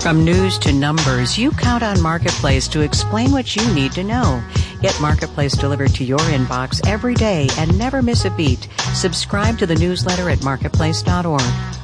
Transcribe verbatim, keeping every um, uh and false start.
From news to numbers, you count on Marketplace to explain what you need to know. Get Marketplace delivered to your inbox every day and never miss a beat. Subscribe to the newsletter at marketplace dot org.